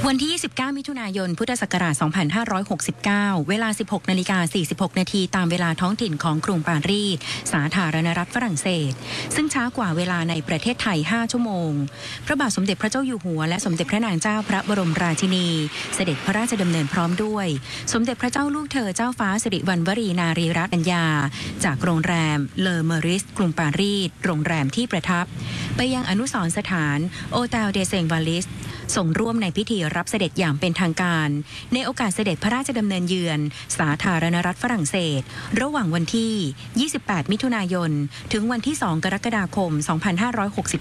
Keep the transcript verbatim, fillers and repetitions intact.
วันที่ ยี่สิบเก้า มิถุนายน พุทธศักราช สองพันห้าร้อยหกสิบเก้า เวลา สิบหกนาฬิกาสี่สิบหกนาทีตามเวลาท้องถิ่นของกรุงปารีส สาธารณรัฐฝรั่งเศส ซึ่งช้ากว่าเวลาในประเทศไทย ห้า ชั่วโมง พระบาทสมเด็จพระเจ้าอยู่หัวและสมเด็จพระนางเจ้าพระบรมราชินี เสด็จพระราชดำเนินพร้อมด้วย สมเด็จพระเจ้าลูกเธอเจ้าฟ้าสิริวัณวรีนารีรัตน์อัญญา จากโรงแรมเลอเมอริสกรุงปารีส โรงแรมที่ประทับ ไปยังอนุสรณ์สถานโอเตลเดเซงวาลิสส่งร่วมในพิธีรับเสด็จอย่างเป็นทางการในโอกาสเสด็จพระราชดำเนินเยือนสาธารณรัฐฝรั่งเศสระหว่างวันที่ ยี่สิบแปด มิถุนายน ถึงวันที่ สอง กรกฎาคม สองพันห้าร้อยหกสิบ